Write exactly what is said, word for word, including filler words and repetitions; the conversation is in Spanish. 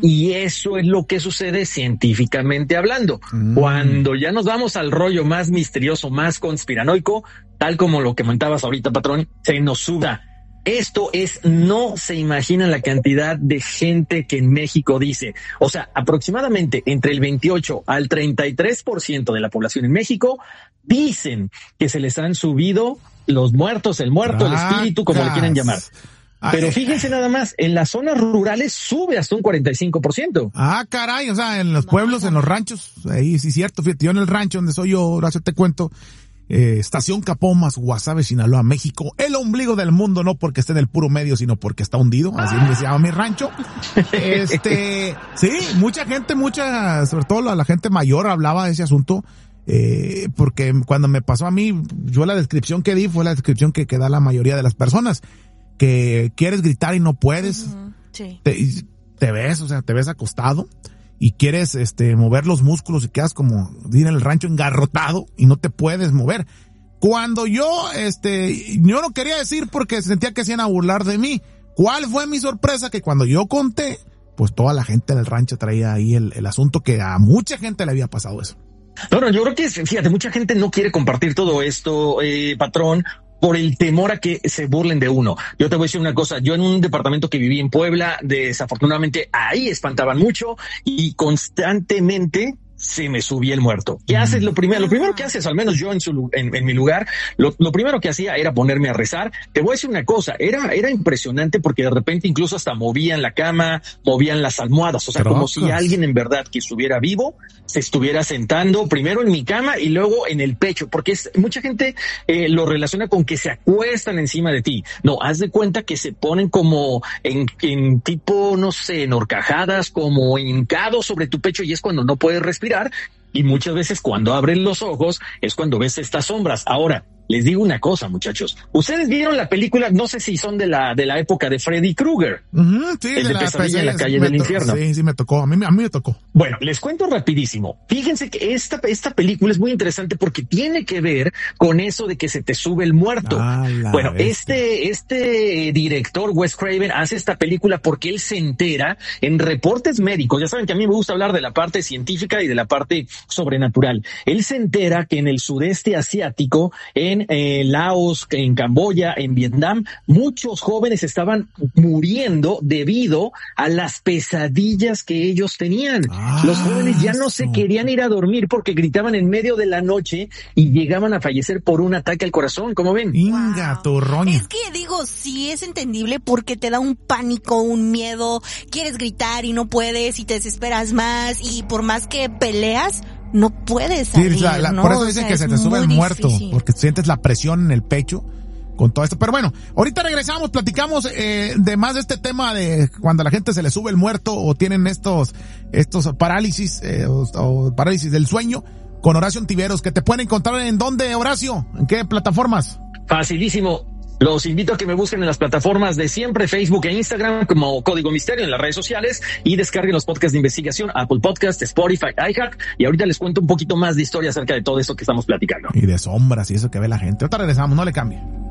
Y eso es lo que sucede científicamente hablando. Mm. Cuando ya nos vamos al rollo más misterioso, más conspiranoico, tal como lo que comentabas ahorita, patrón, se nos suda. Esto es, no se imaginan la cantidad de gente que en México dice, o sea, aproximadamente entre el veintiocho al treinta y tres por ciento de la población en México dicen que se les han subido los muertos, el muerto, el espíritu, como le quieran llamar. Pero fíjense nada más, en las zonas rurales sube hasta un cuarenta y cinco por ciento. Ah, caray, o sea, en los pueblos, en los ranchos, ahí sí es cierto, fíjate, yo en el rancho donde soy yo, Horacio, te cuento, Eh, Estación Capomas, Guasave, Sinaloa, México, el ombligo del mundo, no porque esté en el puro medio, sino porque está hundido, así se llama mi rancho. Este, sí, mucha gente, mucha, sobre todo la, la gente mayor hablaba de ese asunto, eh, porque cuando me pasó a mí, yo la descripción que di fue la descripción que, que da la mayoría de las personas, que quieres gritar y no puedes, uh-huh, sí. te, te ves, o sea, te ves acostado, y quieres este mover los músculos y quedas como en el rancho engarrotado y no te puedes mover. Cuando yo, este, yo no quería decir porque sentía que se iban a burlar de mí. ¿Cuál fue mi sorpresa? Que cuando yo conté, pues toda la gente del rancho traía ahí el, el asunto, que a mucha gente le había pasado eso. Bueno, yo creo que, fíjate, mucha gente no quiere compartir todo esto, eh, patrón, por el temor a que se burlen de uno. Yo te voy a decir una cosa, yo en un departamento que viví en Puebla, desafortunadamente ahí espantaban mucho y constantemente se me subía el muerto. ¿Qué haces? Lo primero, lo primero que haces, al menos yo en su, en, en mi lugar, lo, lo primero que hacía era ponerme a rezar. Te voy a decir una cosa, era, era impresionante porque de repente incluso hasta movían la cama, movían las almohadas, o sea, Trocos. Como si alguien en verdad que estuviera vivo se estuviera sentando primero en mi cama y luego en el pecho, porque es, mucha gente eh, lo relaciona con que se acuestan encima de ti. No, haz de cuenta que se ponen como en, en tipo, no sé, en horcajadas, como hincados sobre tu pecho, y es cuando no puedes respirar. Y muchas veces cuando abren los ojos es cuando ves estas sombras. Ahora, les digo una cosa, muchachos. Ustedes vieron la película, no sé si son de la de la época de Freddy Krueger. Uh-huh, sí, el de, de Pesadilla en la calle del to- infierno. Sí, sí me tocó. A mí, a mí me tocó. Bueno, les cuento rapidísimo. Fíjense que esta, esta película es muy interesante porque tiene que ver con eso de que se te sube el muerto. Ah, bueno, bestia. este, este director, Wes Craven, hace esta película porque él se entera en reportes médicos. Ya saben que a mí me gusta hablar de la parte científica y de la parte sobrenatural. Él se entera que en el sudeste asiático, en eh, Laos, en Camboya, en Vietnam, muchos jóvenes estaban muriendo debido a las pesadillas que ellos tenían. Ah, los jóvenes ya no se querían ir a dormir porque gritaban en medio de la noche y llegaban a fallecer por un ataque al corazón, ¿cómo ven? Inga, turrón. Es que digo, sí es entendible porque te da un pánico, un miedo, quieres gritar y no puedes y te desesperas más y por más que peleas, no puedes salir, sí, la, la, ¿no? por eso dicen o sea, que se te sube el muerto, difícil. Porque sientes la presión en el pecho con todo esto. Pero bueno, ahorita regresamos, platicamos eh, de más de este tema de cuando a la gente se le sube el muerto o tienen estos estos parálisis eh, o, o parálisis del sueño con Horacio Ontiveros, que te pueden encontrar en dónde, Horacio, en qué plataformas. Facilísimo. Los invito a que me busquen en las plataformas de siempre, Facebook e Instagram, como Código Misterio en las redes sociales, y descarguen los podcasts de investigación, Apple Podcast, Spotify, iHeart, y ahorita les cuento un poquito más de historia acerca de todo esto que estamos platicando. Y de sombras y eso que ve la gente. Ahorita regresamos, no le cambie.